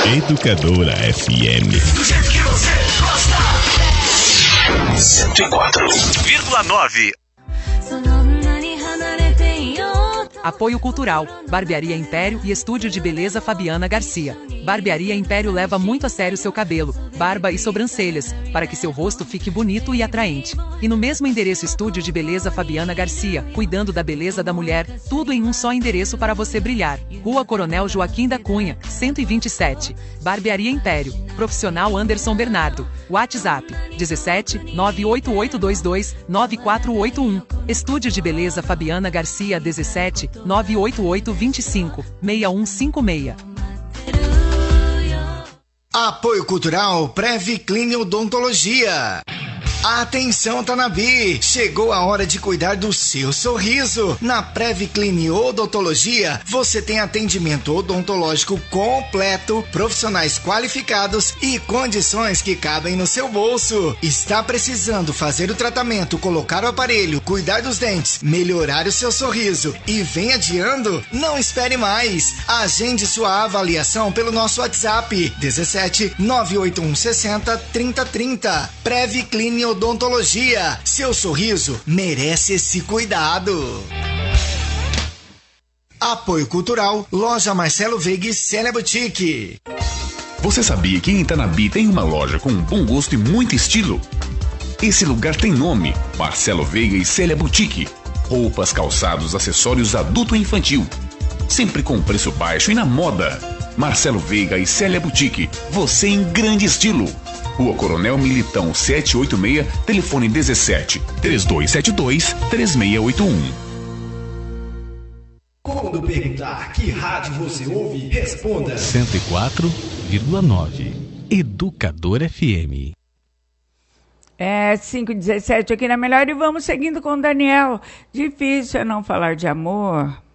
Educadora FM. Do jeito que você gosta. 104,9. Apoio Cultural, Barbearia Império e Estúdio de Beleza Fabiana Garcia. Barbearia Império leva muito a sério seu cabelo, barba e sobrancelhas, para que seu rosto fique bonito e atraente. E no mesmo endereço Estúdio de Beleza Fabiana Garcia, cuidando da beleza da mulher, tudo em um só endereço para você brilhar. Rua Coronel Joaquim da Cunha, 127. Barbearia Império. Profissional Anderson Bernardo. WhatsApp 17 98822 9481. Estúdio de Beleza Fabiana Garcia 17 988 25 6156. Apoio Cultural Previclin Odontologia. Atenção, Tanabi! Chegou a hora de cuidar do seu sorriso. Na Previclin Odontologia, você tem atendimento odontológico completo, profissionais qualificados e condições que cabem no seu bolso. Está precisando fazer o tratamento, colocar o aparelho, cuidar dos dentes, melhorar o seu sorriso e vem adiando? Não espere mais! Agende sua avaliação pelo nosso WhatsApp 17 981 60 3030. Previclin Odontologia. Seu sorriso merece esse cuidado. Apoio Cultural, Loja Marcelo Veiga e Célia Boutique. Você sabia que em Itanabi tem uma loja com bom gosto e muito estilo? Esse lugar tem nome, Marcelo Veiga e Célia Boutique. Roupas, calçados, acessórios adulto e infantil. Sempre com preço baixo e na moda. Marcelo Veiga e Célia Boutique. Você em grande estilo. Rua Coronel Militão 786, telefone 17 3272 3681. Quando perguntar que rádio você ouve, responda 104,9. Educador FM. 5h17 aqui na Melhor e vamos seguindo com o Daniel. Difícil é não falar de amor.